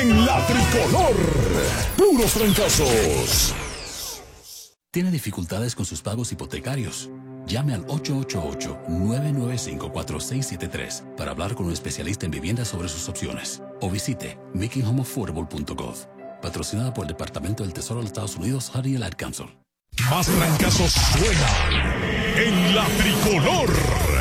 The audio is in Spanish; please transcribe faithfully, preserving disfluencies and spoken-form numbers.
en la tricolor. Puros trancazos. ¿Tiene dificultades con sus pagos hipotecarios? Llame al ocho ocho ocho, nueve nueve cinco, cuatro seis siete tres para hablar con un especialista en vivienda sobre sus opciones. O visite making home affordable punto gov. Patrocinada por el Departamento del Tesoro de los Estados Unidos, Honey and Ad Council. Más trancazos suenan en la tricolor.